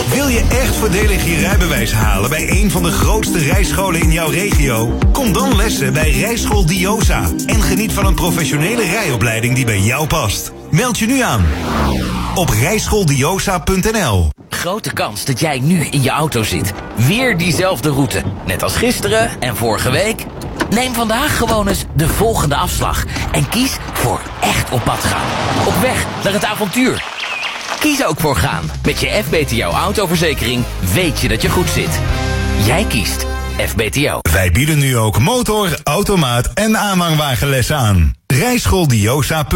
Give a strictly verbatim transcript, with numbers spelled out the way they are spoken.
Wil je echt voordelig je rijbewijs halen bij een van de grootste rijscholen in jouw regio? Kom dan lessen bij Rijschool Diosa en geniet van een professionele rijopleiding die bij jou past. Meld je nu aan op rijschooldiosa punt n l. Grote kans dat jij nu in je auto zit. Weer diezelfde route. Net als gisteren en vorige week. Neem vandaag gewoon eens de volgende afslag. En kies voor echt op pad gaan. Op weg naar het avontuur. Kies ook voor gaan. Met je F B T O autoverzekering weet je dat je goed zit. Jij kiest F B T O. Wij bieden nu ook motor, automaat en aanhangwagenles aan. Rijschooldiosa.